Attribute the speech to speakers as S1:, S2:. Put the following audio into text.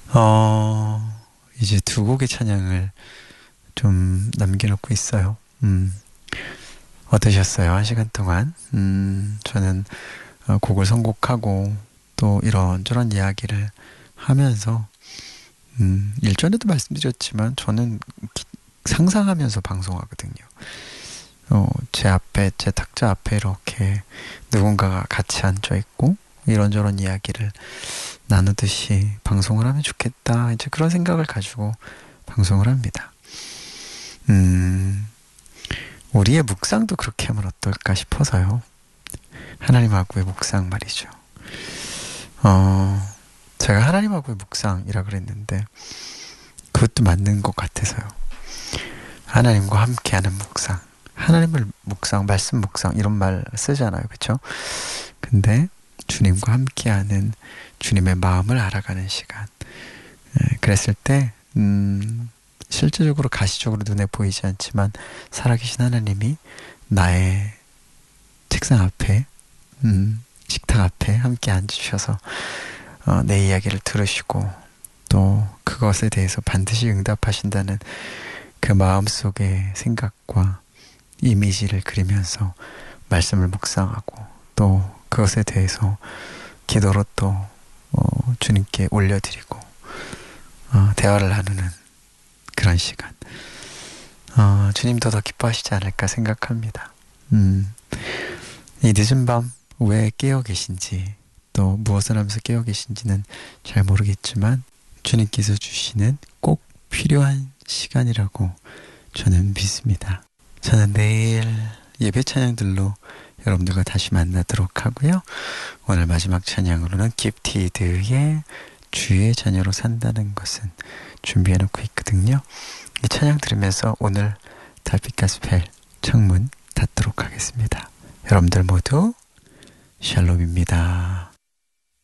S1: 이제 두 곡의 찬양을 좀 남겨놓고 있어요. 어떠셨어요? 한 시간 동안? 저는 곡을 선곡하고 또 이런저런 이야기를 하면서 일전에도 말씀드렸지만 저는 상상하면서 방송하거든요. 제 앞에, 제 탁자 앞에 이렇게 누군가가 같이 앉아 있고 이런저런 이야기를 나누듯이 방송을 하면 좋겠다. 이제 그런 생각을 가지고 방송을 합니다. 우리의 묵상도 그렇게 하면 어떨까 싶어서요. 하나님하고의 묵상 말이죠. 제가 하나님하고의 묵상이라 그랬는데 그것도 맞는 것 같아서요. 하나님과 함께하는 묵상, 하나님을 묵상, 말씀 묵상 이런 말 쓰잖아요. 그렇죠? 근데 주님과 함께하는 주님의 마음을 알아가는 시간. 그랬을 때 실제적으로 가시적으로 눈에 보이지 않지만 살아계신 하나님이 나의 책상 앞에 식탁 앞에 함께 앉으셔서 내 이야기를 들으시고 또 그것에 대해서 반드시 응답하신다는 그 마음속의 생각과 이미지를 그리면서 말씀을 묵상하고 또 그것에 대해서 기도로 또 주님께 올려드리고 대화를 나누는 그런 시간. 주님도 더 기뻐하시지 않을까 생각합니다. 이 늦은 밤 왜 깨어 계신지 또 무엇을 하면서 깨어 계신지는 잘 모르겠지만 주님께서 주시는 꼭 필요한 시간이라고 저는 믿습니다. 저는 내일 예배 찬양들로 여러분들과 다시 만나도록 하고요. 오늘 마지막 찬양으로는 기프티드의 주의 자녀로 산다는 것은 준비해놓고 있거든요. 이 찬양 들으면서 오늘 달빛 가스펠 창문 닫도록 하겠습니다. 여러분들 모두 샬롬입니다.